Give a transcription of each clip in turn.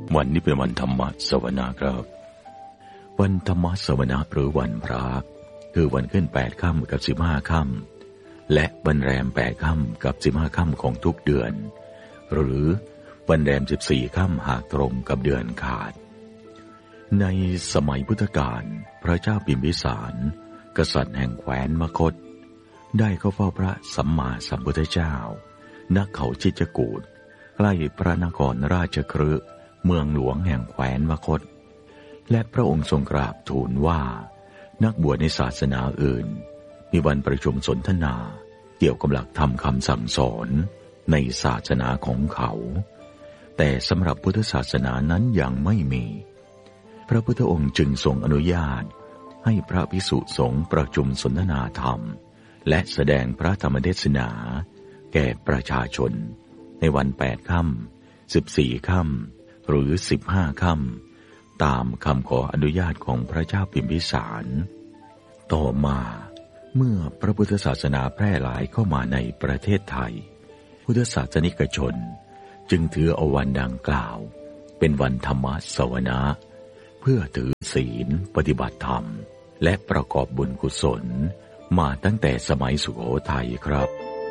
วันนี้เป็นวันธรรมสวนาครับวันธรรมสวนาหรือวันพระคือวันขึ้น8 ค่ำกับ15 ค่ำและวันแรม8 ค่ำกับ15 ค่ำของทุกเดือนหรือวันแรม14 ค่ำหากตรงกับเดือนขาดในสมัยพุทธกาลพระเจ้าพิมพิสารกษัตริย์แห่งแคว้นมคธได้เข้าเฝ้าพระสัมมาสัมพุทธเจ้าณเขาชิจกูฏใกล้พระนครราชคฤห์เมืองหลวงแห่งแคว้นมคธและพระองค์ทรงกราบทูลว่านักบวชในศาสนาอื่นมีวันประชุมสนทนาเกี่ยวกับหลักธรรมคำสั่งสอนในศาสนาของเขาแต่สำหรับพุทธศาสนานั้นยังไม่มีพระพุทธองค์จึงทรงอนุญาตให้พระภิกษุสงฆ์ประชุมสนทนาธรรมและแสดงพระธรรมเทศนาแก่ประชาชนในวัน8 ค่ำ14 ค่ำหรือ15 ค่ำตามคำขออนุญาตของพระเจ้าพิมพิสารต่อมาเมื่อพระพุทธศาสนาแพร่หลายเข้ามาในประเทศไทยพุทธศาสนิกชนจึงถือเอาวันดังกล่าวเป็นวันธรรมสวนาเพื่อถือศีลปฏิบัติธรรมและประกอบบุญกุศลมาตั้งแต่สมัยสุโขทัยครับ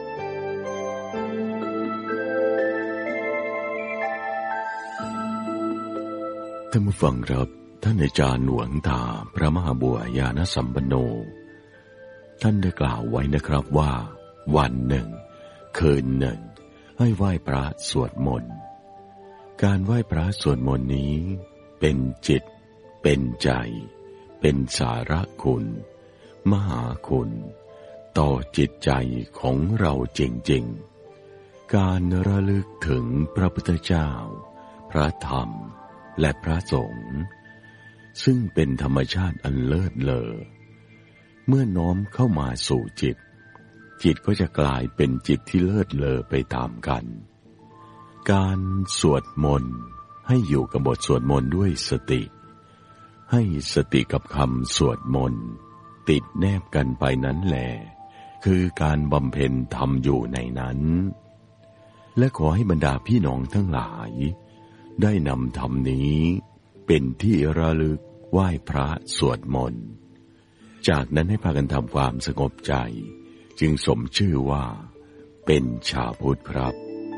ท่านผู้ฟังครับท่านอาจารย์หลวงตาพระมหาบัวยานสัมปันโนท่านได้กล่าวไว้นะครับว่าวันหนึ่งคืนหนึ่งให้ไหว้พระสวดมนต์การไหว้พระสวดมนต์นี้เป็นจิตเป็นใจเป็นสาระคุณมหาคุณต่อจิตใจของเราจริงๆการระลึกถึงพระพุทธเจ้าพระธรรมและพระสงฆ์ซึ่งเป็นธรรมชาติอันเลิศเลอเมื่อน้อมเข้ามาสู่จิตก็จะกลายเป็นจิตที่เลิศเลอไปตามกันการสวดมนต์ให้อยู่กับบทสวดมนต์ด้วยสติให้สติกับคำสวดมนต์ติดแนบกันไปนั้นแหละคือการบำเพ็ญธรรมอยู่ในนั้นและขอให้บรรดาพี่น้องทั้งหลายได้นำธรรมนี้เป็นที่ระลึกไหว้พระสวดมนต์จากนั้นให้พากันทำความสงบใจจึงสมชื่อว่าเป็นชาวพุทธครับ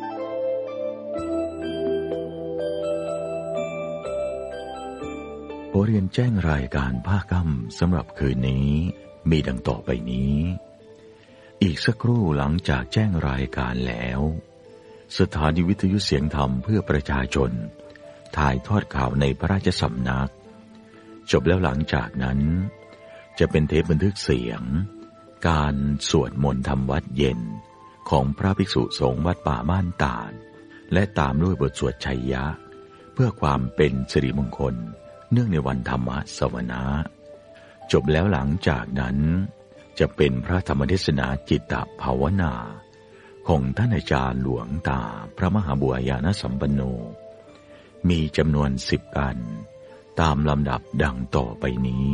ขอเรียนแจ้งรายการภาคค่ำสำหรับคืนนี้มีดังต่อไปนี้อีกสักครู่หลังจากแจ้งรายการแล้วสถานีวิทยุเสียงธรรมเพื่อประชาชนถ่ายทอดข่าวในพระราชสำนักจบแล้วหลังจากนั้นจะเป็นเทปบันทึกเสียงการสวดมนต์ธรรมวัดเย็นของพระภิกษุสงฆ์วัดป่าม่านตาดและตามด้วยบทสวดชัยยะเพื่อความเป็นสิริมงคลเนื่องในวันธรรมสวนาจบแล้วหลังจากนั้นจะเป็นพระธรรมเทศนาจิตตภาวนาของท่านอาจารย์หลวงตาพระมหาบัวยานสัมปันโนมีจำนวน10 อันตามลำดับดังต่อไปนี้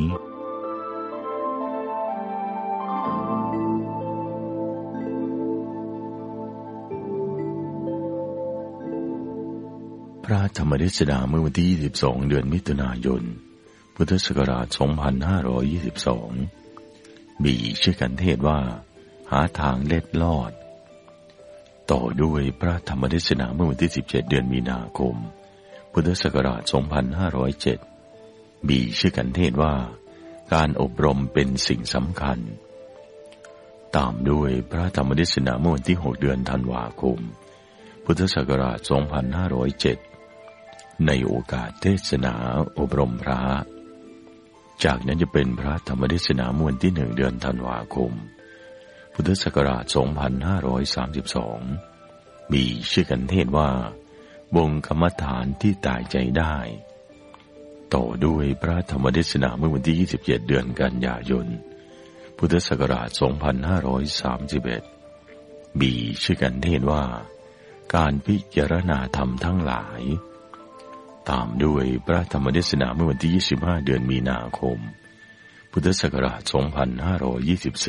พระธรรมเทศนาเมื่อวันที่22 เดือนมิถุนายนพุทธศักราช 2522 มีชื่อกันเทศว่าหาทางเล็ดลอดต่อด้วยพระธรรมเทศนาเมื่อวันที่17 เดือนมีนาคมพุทธศักราช 2507 มีชื่อกันเทศว่าการอบรมเป็นสิ่งสำคัญตามด้วยพระธรรมเทศนาเมื่อวันที่ 6 เดือนธันวาคมพุทธศักราช 2507 ในโอกาสเทศนาอบรมพระจากนั้นจะเป็นพระธรรมเทศนาเมื่อวันที่ 1 เดือนธันวาคมพุทธศักราช 2532 มีชื่อกันเทศว่าบงกรรมฐานที่ตายใจได้ต่อด้วยพระธรรมเทศนาเมื่อวันที่ 27 เดือนกันยายนพุทธศักราช 2531 มีชื่อกันเทศว่าการพิจารณาธรรมทั้งหลายตามด้วยพระธรรมเทศนาเมื่อวันที่ 25 เดือนมีนาคมพุทธศักราช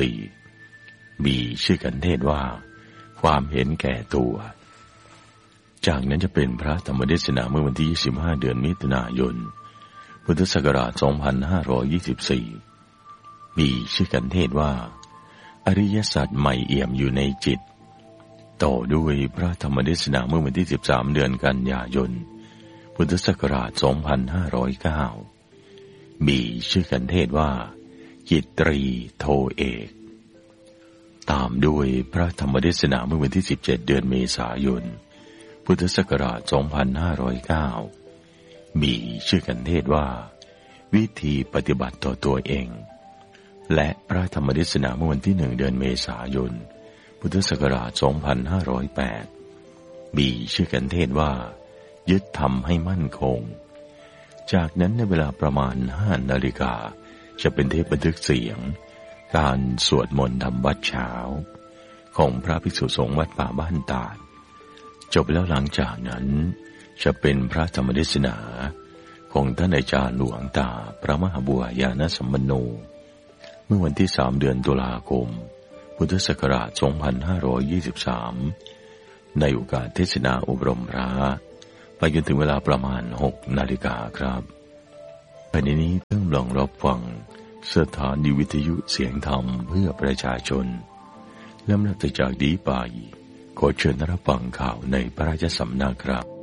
2524 มีชื่อกันเทศว่าความเห็นแก่ตัวจากนั้นจะเป็นพระธรรมเทศนาเมื่อวันที่25 เดือนมิถุนายนพุทธศักราช 2524 มีชื่อกันเทศว่าอริยสัจใหม่เอี่ยมอยู่ในจิตต่อด้วยพระธรรมเทศนาเมื่อวันที่13 เดือนกันยายนพุทธศักราช 2509 มีชื่อกันเทศว่าจิตตรีโทเอกตามด้วยพระธรรมเทศนาเมื่อวันที่17 เดือนเมษายนพุทธศักราช 2509 มีชื่อกันเทศว่าวิธีปฏิบัติต่อตัวเองและพระธรรมเทศนาเมื่อวันที่1 เดือนเมษายนพุทธศักราช 2508 มีชื่อกันเทศว่ายึดธรรมให้มั่นคงจากนั้นในเวลาประมาณ 5 นาฬิกาจะเป็นเทปบันทึกเสียงการสวดมนต์ทำวัดเช้าของพระภิกษุสงฆ์วัดป่าบ้านตาดจบแล้วหลังจากนั้นจะเป็นพระธรรมเทศนาของท่านอาจารย์หลวงตาพระมหาบัวยานสัมปันโนเมื่อวันที่ 3 เดือนตุลาคมพุทธศักราช 2523 ในโอกาสเทศนาอบรมพระไปจนถึงเวลาประมาณ 6 นาฬิกาครับภายในนี้ท่านลองรับฟังสถานีวิทยุเสียงธรรมเพื่อประชาชนและนับจากนี้ไปขอเชิญรับฟังข่าวในพระราชสำนักครับ